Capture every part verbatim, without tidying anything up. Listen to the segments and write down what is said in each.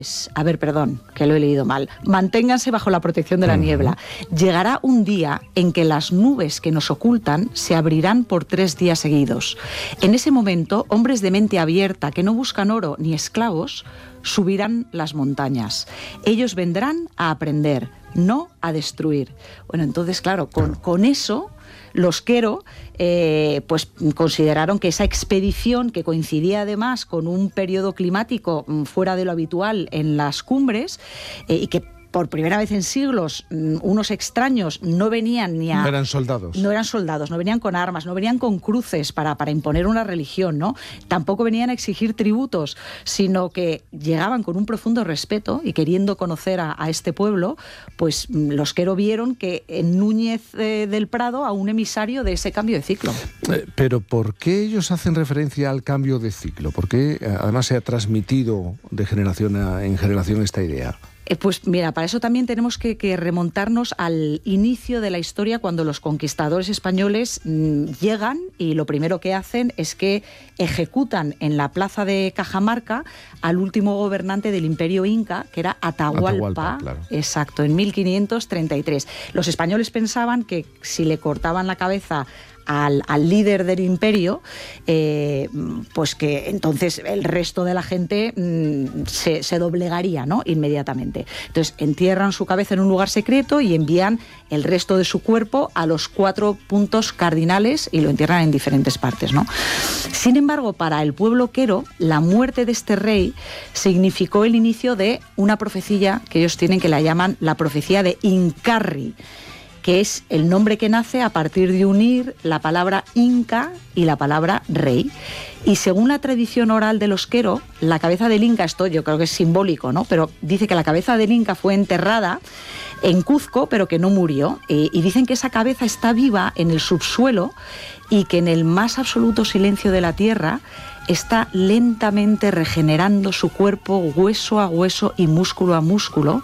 A ver, perdón, que lo he leído mal. Manténganse bajo la protección de la niebla. Llegará un día en que las nubes que nos ocultan se abrirán por tres días seguidos. En ese momento, hombres de mente abierta que no buscan oro ni esclavos subirán las montañas. Ellos vendrán a aprender, no a destruir. Bueno, entonces, claro, con, con eso... Los Quero eh, pues consideraron que esa expedición, que coincidía además con un periodo climático fuera de lo habitual en las cumbres, eh, y que por primera vez en siglos unos extraños no venían ni a... No eran soldados. No eran soldados, no venían con armas, no venían con cruces para, para imponer una religión, ¿no? Tampoco venían a exigir tributos, sino que llegaban con un profundo respeto y queriendo conocer a, a este pueblo, pues los Quero vieron que en Núñez eh, del Prado a un emisario de ese cambio de ciclo. Eh, pero ¿por qué ellos hacen referencia al cambio de ciclo? ¿Por qué eh, además se ha transmitido de generación a, en generación esta idea? Pues mira, para eso también tenemos que, que remontarnos al inicio de la historia, cuando los conquistadores españoles mmm, llegan y lo primero que hacen es que ejecutan en la plaza de Cajamarca al último gobernante del Imperio Inca, que era Atahualpa, Atahualpa, claro. Exacto, en mil quinientos treinta y tres. Los españoles pensaban que si le cortaban la cabeza Al, al líder del imperio, eh, pues que entonces el resto de la gente mmm, se, se doblegaría, ¿no?, inmediatamente. Entonces entierran su cabeza en un lugar secreto y envían el resto de su cuerpo a los cuatro puntos cardinales y lo entierran en diferentes partes, ¿no? Sin embargo, para el pueblo Quero, la muerte de este rey significó el inicio de una profecía que ellos tienen, que la llaman la profecía de Incarri, que es el nombre que nace a partir de unir la palabra Inca y la palabra rey. Y según la tradición oral de los Quero, la cabeza del Inca, esto yo creo que es simbólico, ¿no?, pero dice que la cabeza del Inca fue enterrada en Cuzco, pero que no murió. Y, y dicen que esa cabeza está viva en el subsuelo y que en el más absoluto silencio de la tierra está lentamente regenerando su cuerpo hueso a hueso y músculo a músculo.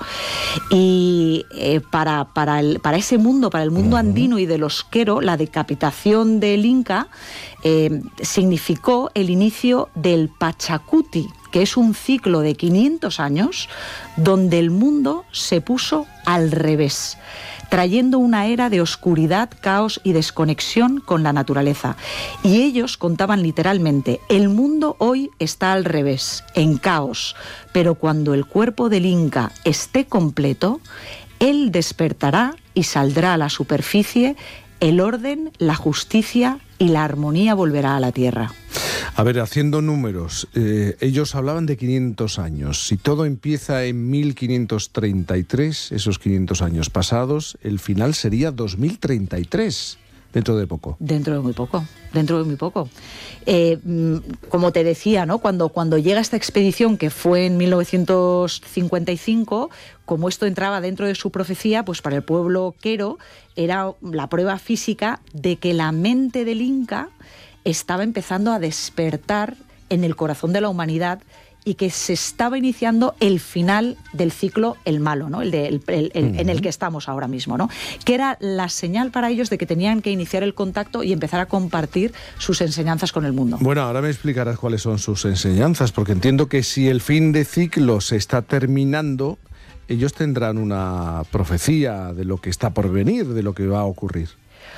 Y eh, para, para, el, para ese mundo, para el mundo andino y de los Quero, la decapitación del Inca eh, significó el inicio del Pachacuti, que es un ciclo de quinientos años donde el mundo se puso al revés, trayendo una era de oscuridad, caos y desconexión con la naturaleza. Y ellos contaban literalmente: el mundo hoy está al revés, en caos, pero cuando el cuerpo del Inca esté completo, él despertará y saldrá a la superficie, el orden, la justicia y la armonía volverá a la tierra. A ver, haciendo números, eh, ellos hablaban de quinientos años. Si todo empieza en mil quinientos treinta y tres, esos quinientos años pasados, el final sería dos mil treinta y tres, dentro de poco. Dentro de muy poco, dentro de muy poco. Eh, como te decía, ¿no?, cuando, cuando llega esta expedición, que fue en mil novecientos cincuenta y cinco, como esto entraba dentro de su profecía, pues para el pueblo Quero era la prueba física de que la mente del Inca estaba empezando a despertar en el corazón de la humanidad y que se estaba iniciando el final del ciclo, el malo, ¿no?, el, de, el, el, el uh-huh. en el que estamos ahora mismo, ¿no?, que era la señal para ellos de que tenían que iniciar el contacto y empezar a compartir sus enseñanzas con el mundo. Bueno, ahora me explicarás cuáles son sus enseñanzas, porque entiendo que si el fin de ciclo se está terminando, ellos tendrán una profecía de lo que está por venir, de lo que va a ocurrir.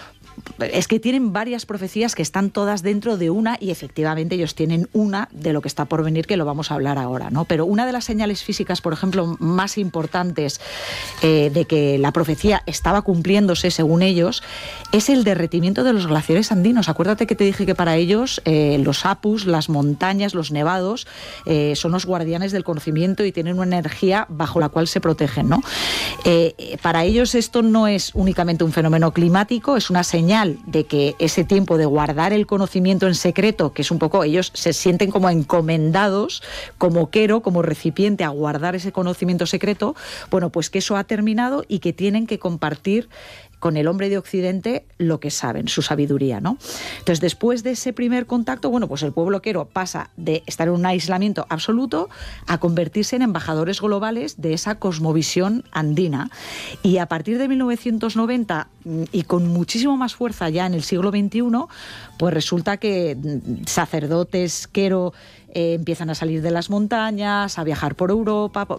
Es que tienen varias profecías que están todas dentro de una, y efectivamente ellos tienen una de lo que está por venir, que lo vamos a hablar ahora, ¿no? Pero una de las señales físicas, por ejemplo, más importantes eh, de que la profecía estaba cumpliéndose, según ellos, es el derretimiento de los glaciares andinos. Acuérdate que te dije que para ellos eh, los apus, las montañas, los nevados, eh, son los guardianes del conocimiento y tienen una energía bajo la cual se protegen, ¿no? Eh, para ellos esto no es únicamente un fenómeno climático, es una señal de que ese tiempo de guardar el conocimiento en secreto, que es un poco, ellos se sienten como encomendados, como Quero, como recipiente, a guardar ese conocimiento secreto, bueno, pues que eso ha terminado y que tienen que compartir con el hombre de Occidente lo que saben, su sabiduría, ¿no? Entonces, después de ese primer contacto, bueno, pues el pueblo quero pasa de estar en un aislamiento absoluto a convertirse en embajadores globales de esa cosmovisión andina. Y a partir de mil novecientos noventa, y con muchísimo más fuerza ya en el siglo veintiuno, pues resulta que sacerdotes quero eh, empiezan a salir de las montañas, a viajar por Europa,